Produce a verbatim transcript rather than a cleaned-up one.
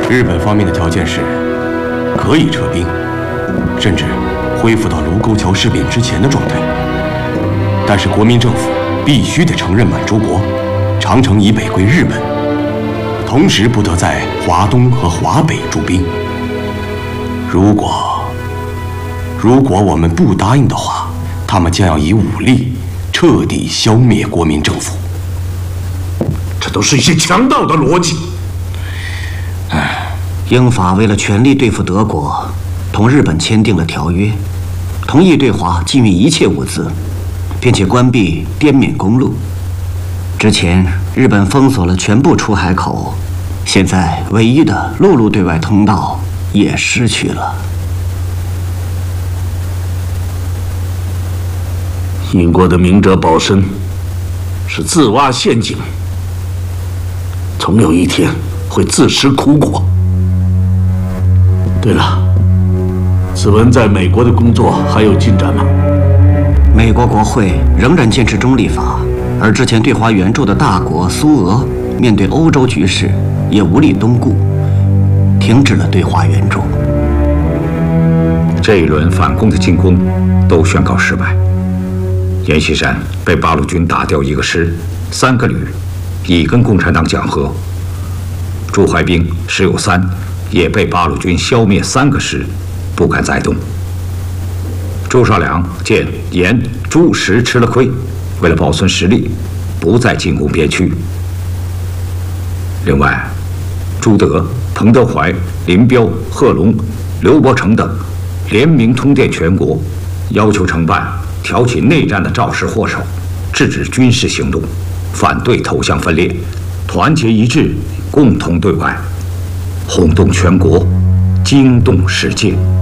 日本方面的条件是，可以撤兵，甚至恢复到卢沟桥事变之前的状态。但是国民政府必须得承认满洲国，长城以北归日本，同时不得在华东和华北驻兵。如果如果我们不答应的话，他们将要以武力彻底消灭国民政府。 这都是一些强盗的逻辑。 唉，英法为了全力对付德国，同日本签订了条约，同意对华禁运一切物资，并且关闭滇缅公路。之前日本封锁了全部出海口，现在唯一的陆路对外通道也失去了。 英国的明哲保身是自挖陷阱，总有一天会自食苦果。对了，子文在美国的工作还有进展吗？ 美国国会仍然坚持中立法，而之前对华援助的大国苏俄面对欧洲局势也无力东顾，停止了对华援助。 这一轮反攻的进攻都宣告失败。阎锡山被八路军打掉一个师、三个旅，已跟共产党讲和。驻淮兵石友三也被八路军消灭三个师，不敢再动。朱绍良见阎、朱、石吃了亏，为了保存实力，不再进攻边区。另外，朱德、彭德怀、林彪、贺龙、刘伯承等联名通电全国，要求承办挑起内战的肇事祸首，制止军事行动，反对投降分裂，团结一致，共同对外，轰动全国，惊动世界。